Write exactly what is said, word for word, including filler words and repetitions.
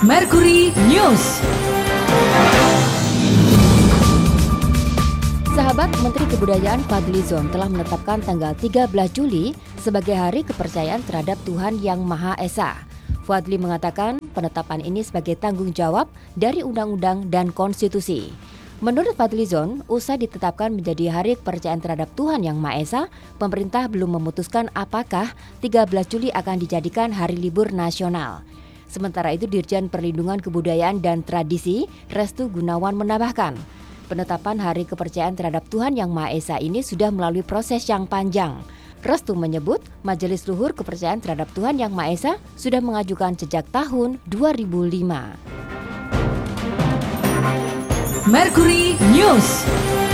Mercury News. Sahabat, Menteri Kebudayaan Fadlizon telah menetapkan tanggal tiga belas Juli sebagai Hari Kepercayaan terhadap Tuhan Yang Maha Esa. Fadli mengatakan penetapan ini sebagai tanggung jawab dari undang-undang dan konstitusi. Menurut Fadlizon, usai ditetapkan menjadi Hari Kepercayaan terhadap Tuhan Yang Maha Esa, pemerintah belum memutuskan apakah tiga belas Juli akan dijadikan hari libur nasional. Sementara itu, Dirjen Perlindungan Kebudayaan dan Tradisi, Restu Gunawan menambahkan, penetapan Hari Kepercayaan terhadap Tuhan Yang Maha Esa ini sudah melalui proses yang panjang. Restu menyebut Majelis Luhur Kepercayaan terhadap Tuhan Yang Maha Esa sudah mengajukan sejak tahun dua ribu lima. Mercury News.